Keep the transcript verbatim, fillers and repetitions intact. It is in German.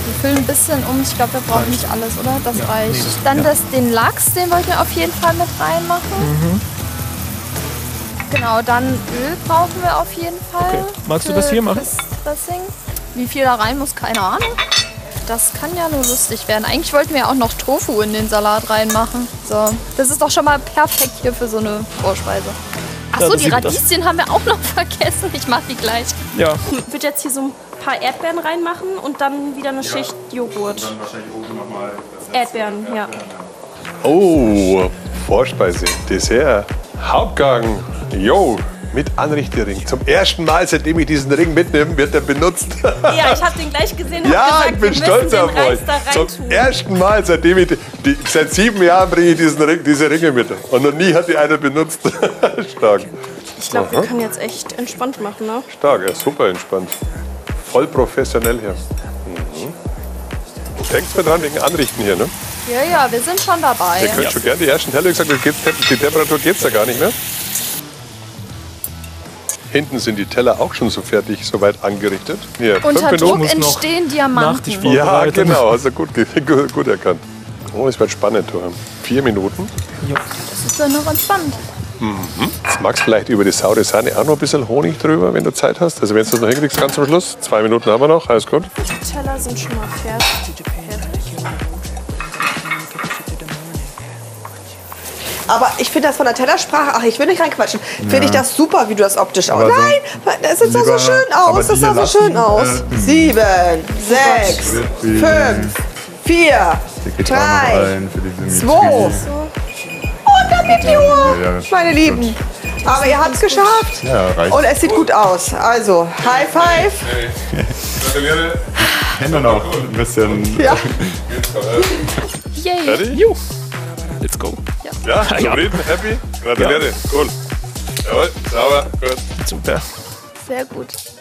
Wir füllen ein bisschen um. Ich glaube, wir brauchen nicht alles, oder? Das Ja. reicht. Nee, das- Dann ja. das, den Lachs, den wollten wir auf jeden Fall mit reinmachen. Mhm. Genau, dann Öl brauchen wir auf jeden Fall. Okay. Magst du für das hier machen? Das Dressing. Wie viel da rein muss, keine Ahnung. Das kann ja nur lustig werden. Eigentlich wollten wir auch noch Tofu in den Salat reinmachen. So, das ist doch schon mal perfekt hier für so eine Vorspeise. Achso, das die sieht das- Radieschen haben wir auch noch vergessen. Ich mach die gleich. Ja. Ich würde jetzt hier so ein paar Erdbeeren reinmachen und dann wieder eine Schicht Joghurt. Dann wahrscheinlich oben nochmal. Erdbeeren, ja. Oh, Vorspeise, Dessert, Hauptgang. Jo, mit Anrichtering. Zum ersten Mal, seitdem ich diesen Ring mitnehme, wird er benutzt. Ja, ich habe den gleich gesehen und Ja, hab gesagt, ich bin wir stolz müssen auf den Reis euch. da Zum reintun. ersten Mal, seitdem ich, die, die, seit sieben Jahren bringe ich diesen Ring, diese Ringe mit. Und noch nie hat die einer benutzt. Stark. Ich glaube, wir können jetzt echt entspannt machen, ne? Stark, ja, super entspannt. Voll professionell hier. Mhm. Denkt mir dran wegen Anrichten hier, ne? Ja, ja, wir sind schon dabei. Ihr könnt schon gerne die ersten Teller gesagt, die Temperatur geht es da gar nicht mehr. Hinten sind die Teller auch schon so fertig, soweit angerichtet. Hier, Unter fünf Druck Minuten. entstehen Diamanten. Nachtisch Ja, vorbereiten. genau, also gut, gut, gut erkannt. Oh, es wird spannend, du. Vier Minuten. Das ist doch noch entspannt. Jetzt magst du vielleicht über die saure Sahne auch noch ein bisschen Honig drüber, wenn du Zeit hast. Also wenn du das noch hinkriegst, ganz zum Schluss. Zwei Minuten haben wir noch, alles gut. Die Teller sind schon mal fertig. Aber ich finde das von der Tellersprache, ach, ich will nicht reinquatschen, finde ich das super, wie du das optisch aus. Nein, das sieht doch so lieber- schön aber aus, das die sah hier so schön lassen, aus. äh, Sieben, sechs, Wie- fünf, vier, Die geht auch noch drei, rein für die Symmetrie. zwei. Und dann geht die Uhr, Ja, meine Lieben. Aber ihr habt es geschafft. Ja, reicht. Und es sieht gut aus. Also, High Five. Hände noch ein bisschen. Ja. Yay. Fertig? Jo. Let's go. Ja, zufrieden, happy? Gratuliere, cool. Jawohl, sauber, gut. Super. Sehr gut.